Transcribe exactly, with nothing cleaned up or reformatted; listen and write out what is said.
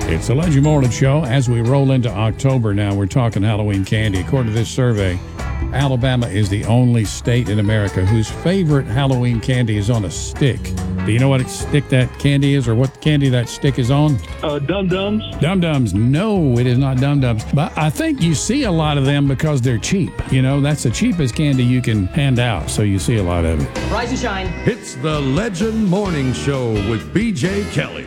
It's the Legend Morning Show. As we roll into October now, we're talking Halloween candy. According to this survey, Alabama is the only state in America whose favorite Halloween candy is on a stick. Do you know what stick that candy is or what candy that stick is on? Uh, Dum Dums. Dum Dums. No, it is not Dum Dums. But I think you see a lot of them because they're cheap. You know, that's the cheapest candy you can hand out, so you see a lot of it. Rise and shine. It's the Legend Morning Show with B J Kelly.